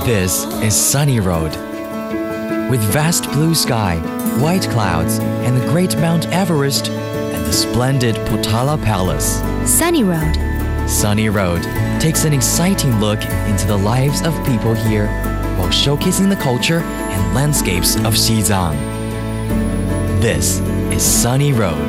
This is Sunny Road. With vast blue sky, white clouds, and the great Mount Everest, and the splendid Potala Palace. Sunny Road. Sunny Road takes an exciting look into the lives of people here while showcasing the culture and landscapes of Xizang. This is Sunny Road.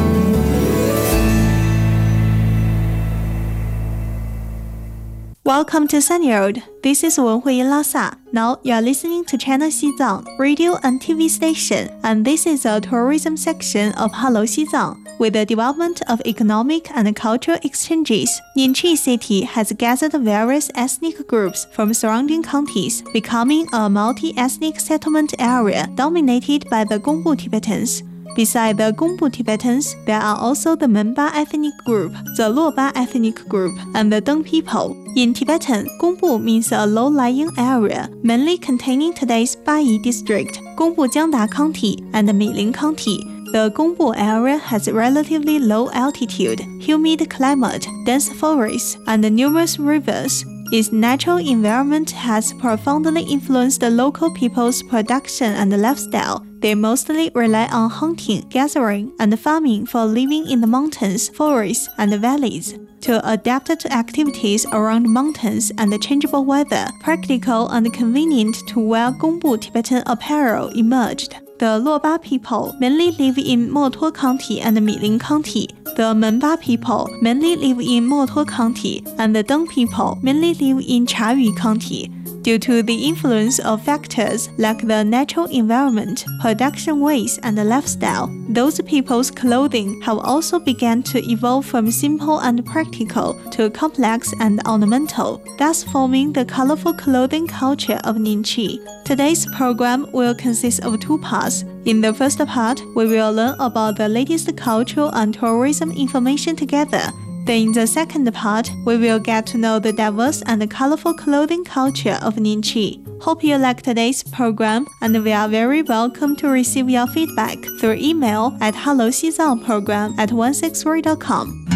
Welcome to Sunny Road. This is Wenhui Lhasa. Now you are listening to China Xizang radio and TV station, and this is a tourism section of Hello Xizang. With the development of economic and cultural exchanges, Ningqi City has gathered various ethnic groups from surrounding counties, becoming a multi-ethnic settlement area dominated by the Gongbu Tibetans. Beside the Gongbu Tibetans, there are also the Menba ethnic group, the Luoba ethnic group, and the Deng people. In Tibetan, Gongbu means a low-lying area, mainly containing today's Bayi district, Gongbu Jiangda County, and Milin County. The Gongbu area has relatively low altitude, humid climate, dense forests, and numerous rivers. Its natural environment has profoundly influenced the local people's production and lifestyle. They mostly rely on hunting, gathering, and farming for living in the mountains, forests, and valleys. To adapt to activities around mountains and changeable weather, practical and convenient to wear Gongbu Tibetan apparel emerged. The Luoba people mainly live in Motuo County and Milin County. The Menba people mainly live in Motuo County, and the Deng people mainly live in Chayu County. Due to the influence of factors like the natural environment, production ways, and lifestyle, those people's clothing have also begun to evolve from simple and practical to complex and ornamental, thus forming the colorful clothing culture of Ningqi. Today's program will consist of two parts. In the first part, we will learn about the latest cultural and tourism information together. Then in the second part, we will get to know the diverse and colorful clothing culture of Ningqi. Hope you like today's program, and we are very welcome to receive your feedback through email at helloxizangprogram@163.com.